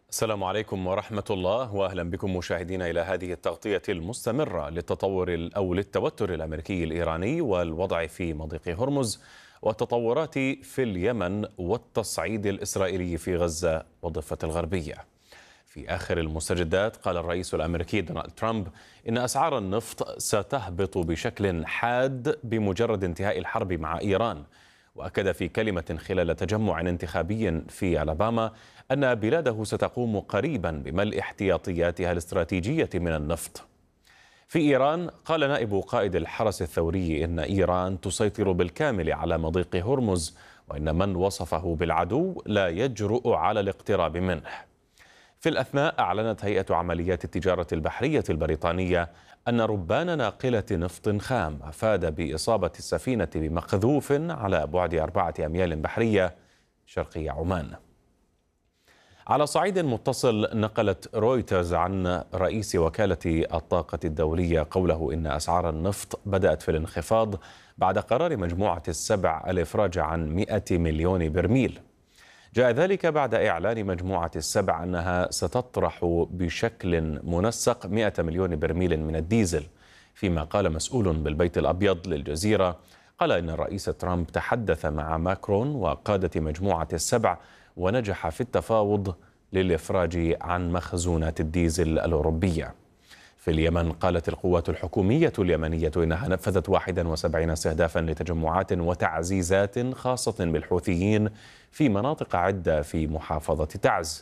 السلام عليكم ورحمة الله، وأهلا بكم مشاهدينا إلى هذه التغطية المستمرة للتطور أو للتوتر الأمريكي الإيراني والوضع في مضيق هرمز والتطورات في اليمن والتصعيد الإسرائيلي في غزة والضفة الغربية. في آخر المستجدات قال الرئيس الأمريكي دونالد ترامب إن أسعار النفط ستهبط بشكل حاد بمجرد انتهاء الحرب مع إيران، وأكد في كلمة خلال تجمع انتخابي في ألاباما أن بلاده ستقوم قريبا بملء احتياطياتها الاستراتيجية من النفط. في إيران قال نائب قائد الحرس الثوري إن إيران تسيطر بالكامل على مضيق هرمز، وإن من وصفه بالعدو لا يجرؤ على الاقتراب منه. في الأثناء أعلنت هيئة عمليات التجارة البحرية البريطانية أن ربان ناقلة نفط خام أفاد بإصابة السفينة بمقذوف على بعد 4 أميال بحرية شرقي عمان. على صعيد متصل، نقلت رويترز عن رئيس وكالة الطاقة الدولية قوله إن أسعار النفط بدأت في الانخفاض بعد قرار مجموعة السبع الإفراج عن 100 مليون برميل. جاء ذلك بعد إعلان مجموعة السبع أنها ستطرح بشكل منسق 100 مليون برميل من الديزل، فيما قال مسؤول بالبيت الأبيض للجزيرة قال إن الرئيس ترامب تحدث مع ماكرون وقادة مجموعة السبع ونجح في التفاوض للإفراج عن مخزونات الديزل الأوروبية. في اليمن قالت القوات الحكومية اليمنية إنها نفذت 71 استهدافا لتجمعات وتعزيزات خاصة بالحوثيين في مناطق عدة في محافظة تعز.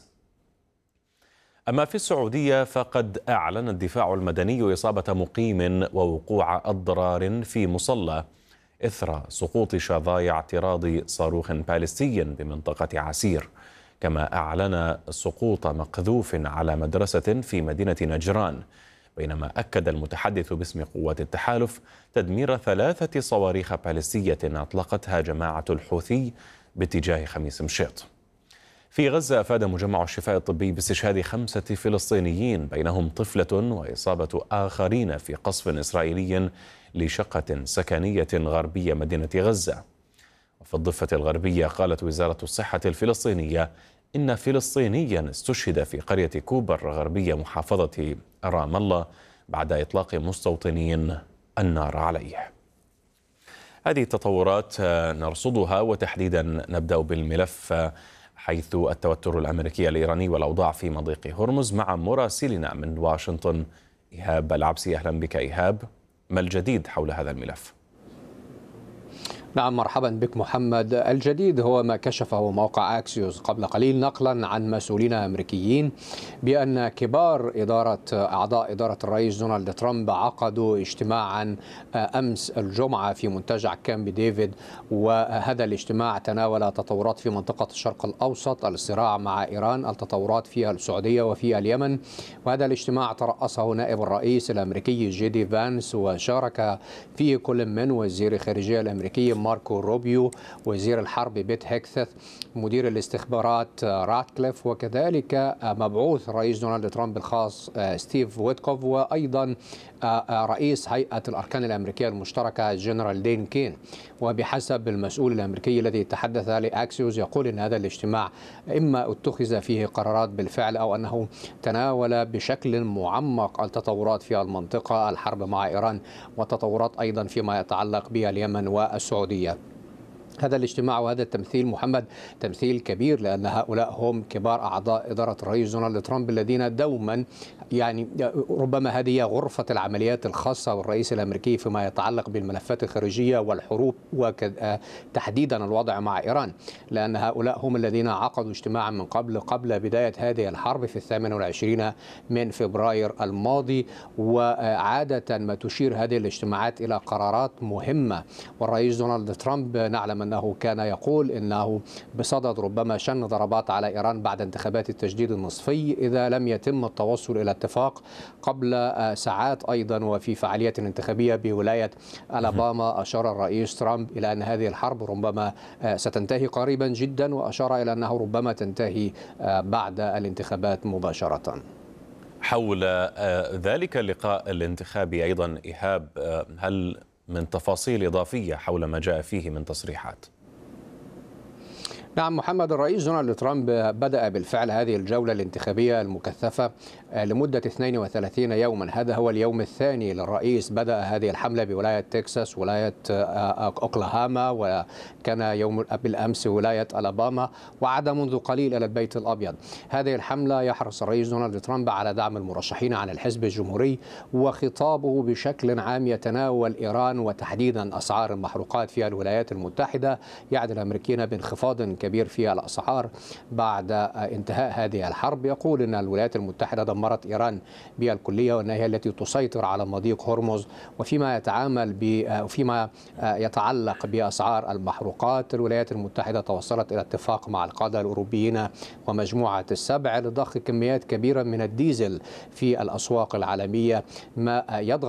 أما في السعودية فقد أعلن الدفاع المدني إصابة مقيم ووقوع أضرار في مصلى إثر سقوط شظايا اعتراض صاروخ باليستي بمنطقة عسير، كما أعلن سقوط مقذوف على مدرسة في مدينة نجران، بينما أكد المتحدث باسم قوات التحالف تدمير 3 صواريخ باليستية أطلقتها جماعة الحوثي باتجاه خميس مشيط. في غزة أفاد مجمع الشفاء الطبي باستشهاد 5 فلسطينيين بينهم طفلة وإصابة آخرين في قصف إسرائيلي لشقة سكنية غربية مدينة غزة. وفي الضفة الغربية قالت وزارة الصحة الفلسطينية إن فلسطينيا استشهد في قرية كوبر غربية محافظة رام الله بعد إطلاق مستوطنين النار عليه. هذه التطورات نرصدها، وتحديدا نبدأ بالملف حيث التوتر الأمريكي الإيراني والأوضاع في مضيق هرمز مع مراسلنا من واشنطن إيهاب العبسي. أهلا بك إيهاب، ما الجديد حول هذا الملف؟ نعم، مرحبا بك محمد. الجديد هو ما كشفه موقع أكسيوس قبل قليل نقلا عن مسؤولين أمريكيين بأن كبار أعضاء إدارة الرئيس دونالد ترامب عقدوا اجتماعا أمس الجمعة في منتجع كامب ديفيد، وهذا الاجتماع تناول تطورات في منطقة الشرق الأوسط، الصراع مع إيران، التطورات في السعودية وفي اليمن. وهذا الاجتماع ترأسه نائب الرئيس الأمريكي جيدي فانس، وشارك فيه كل من وزير الخارجية الأمريكي ماركو روبيو، وزير الحرب بيت هيكسث، مدير الاستخبارات راتكليف، وكذلك مبعوث الرئيس دونالد ترامب الخاص ستيف ويتكوف، وأيضا رئيس هيئة الأركان الأمريكية المشتركة جنرال دين كين. وبحسب المسؤول الأمريكي الذي تحدث لأكسيوس يقول أن هذا الاجتماع إما اتخذ فيه قرارات بالفعل أو أنه تناول بشكل معمق التطورات في المنطقة، الحرب مع إيران، وتطورات أيضا فيما يتعلق باليمن والسعودية. هذا الاجتماع وهذا التمثيل محمد تمثيل كبير، لأن هؤلاء هم كبار أعضاء إدارة الرئيس دونالد ترامب الذين دوما ربما هذه غرفة العمليات الخاصة بالرئيس الأمريكي فيما يتعلق بالملفات الخارجية والحروب وتحديدا الوضع مع إيران، لأن هؤلاء هم الذين عقدوا اجتماعا من قبل بداية هذه الحرب في 28 من فبراير الماضي. وعادة ما تشير هذه الاجتماعات إلى قرارات مهمة، والرئيس دونالد ترامب نعلم أنه كان يقول أنه بصدد ربما شن ضربات على إيران بعد انتخابات التجديد النصفي إذا لم يتم التوصل إلى اتفاق قبل ساعات. أيضا وفي فعالية انتخابية بولاية ألاباما أشار الرئيس ترامب إلى أن هذه الحرب ربما ستنتهي قريبا جدا، وأشار إلى أنه ربما تنتهي بعد الانتخابات مباشرة. حول ذلك اللقاء الانتخابي أيضا إيهاب، هل من تفاصيل إضافية حول ما جاء فيه من تصريحات؟ نعم محمد، الرئيس دونالد ترامب بدأ بالفعل هذه الجولة الانتخابية المكثفة لمدة 32 يوما. هذا هو اليوم الثاني للرئيس. بدأ هذه الحملة بولاية تكساس، ولاية أوكلاهاما، وكان يوم بالأمس ولاية ألاباما، وعاد منذ قليل إلى البيت الأبيض. هذه الحملة يحرص الرئيس دونالد ترامب على دعم المرشحين عن الحزب الجمهوري، وخطابه بشكل عام يتناول إيران وتحديدا أسعار المحروقات في الولايات المتحدة. يعد الأمريكيين بانخفاض كبير في الأسعار بعد انتهاء هذه الحرب. يقول أن الولايات المتحدة دمرت إيران بالكلية، وأنها هي التي تسيطر على مضيق هرمز. وفيما يتعلق بأسعار المحروقات، الولايات المتحدة توصلت إلى اتفاق مع القادة الأوروبيين ومجموعة السبع لضخ كميات كبيرة من الديزل في الأسواق العالمية، ما يضغط